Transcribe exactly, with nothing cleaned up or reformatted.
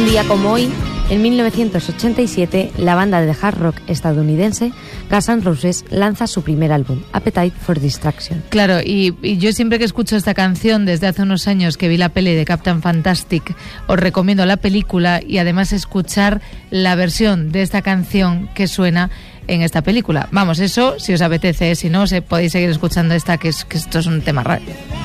Un día como hoy, en mil novecientos ochenta y siete, la banda de hard rock estadounidense Guns N' Roses lanza su primer álbum, Appetite for Destruction. Claro, y, y yo siempre que escucho esta canción, desde hace unos años que vi la peli de Captain Fantastic, os recomiendo la película y además escuchar la versión de esta canción que suena en esta película. Vamos, eso si os apetece, si no, se podéis seguir escuchando esta, que, es, que esto es un tema raro.